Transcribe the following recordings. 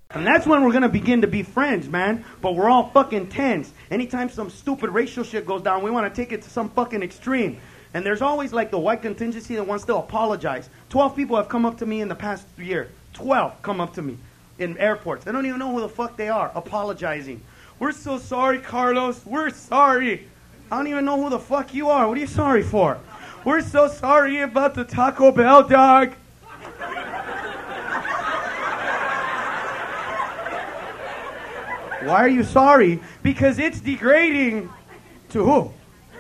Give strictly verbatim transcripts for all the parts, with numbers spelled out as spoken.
And that's when we're gonna begin to be friends, man. But we're all fucking tense. Anytime some stupid racial shit goes down, we want to take it to some fucking extreme. And there's always like the white contingency that wants to apologize. Twelve people have come up to me in the past year. Twelve come up to me in airports. They don't even know who the fuck they are, apologizing. We're so sorry, Carlos. We're sorry. I don't even know who the fuck you are. What are you sorry for? We're so sorry about the Taco Bell dog. Why are you sorry? Because it's degrading. To who?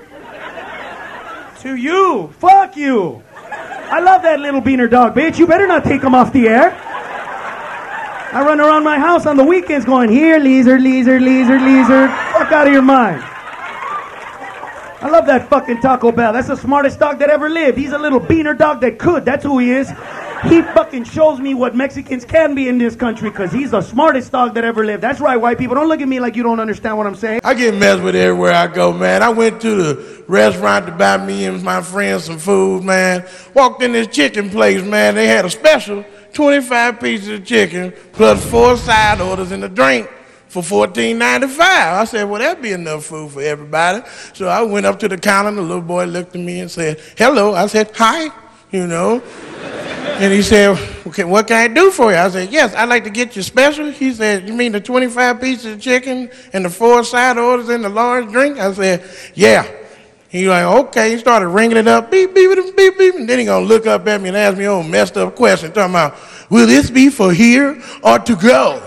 To you. Fuck you. I love that little beaner dog, bitch. You better not take him off the air. I run around my house on the weekends going, here, lizard, lizard, lizard, lizard. Fuck out of your mind. I love that fucking Taco Bell. That's the smartest dog that ever lived. He's a little beaner dog that could. That's who he is. He fucking shows me what Mexicans can be in this country because he's the smartest dog that ever lived. That's right, white people. Don't look at me like you don't understand what I'm saying. I get messed with everywhere I go, man. I went to the restaurant to buy me and my friends some food, man. Walked in this chicken place, man. They had a special twenty-five pieces of chicken plus four side orders and a drink for fourteen ninety-five. I said, well, that'd be enough food for everybody. So I went up to the counter, and the little boy looked at me and said, hello. I said, hi, you know. And he said, okay, what can I do for you? I said, yes, I'd like to get you special. He said, you mean the twenty-five pieces of chicken and the four side orders and the large drink? I said, yeah. He like, okay. He started ringing it up, beep, beep, beep, beep, beep. And then he gonna look up at me and ask me a messed up question, talking about, will this be for here or to go?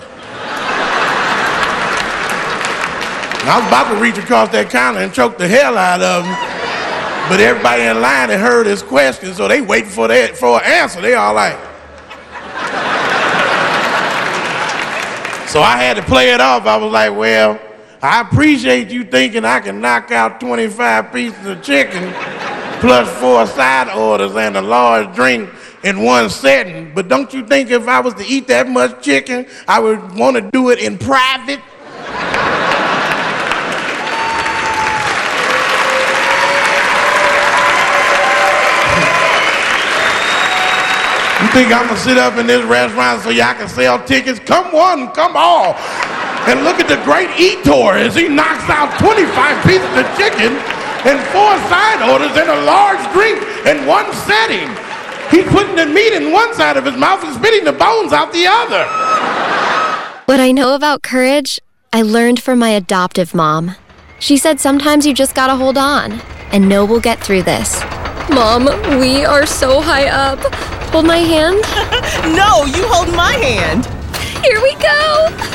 And I was about to reach across that counter and choke the hell out of him. But everybody in line had heard his question, so they waiting for that for an answer. They all like. So I had to play it off. I was like, well, I appreciate you thinking I can knock out twenty-five pieces of chicken plus four side orders and a large drink in one setting. But don't you think if I was to eat that much chicken, I would want to do it in private? You think I'm gonna sit up in this restaurant so y'all can sell tickets? Come one, come all. And look at the great eator as he knocks out twenty-five pieces of chicken and four side orders and a large drink in one setting. He's putting the meat in one side of his mouth and spitting the bones out the other. What I know about courage, I learned from my adoptive mom. She said sometimes you just gotta hold on and know we'll get through this. Mom, we are so high up. Hold my hand? No, you hold my hand. Here we go.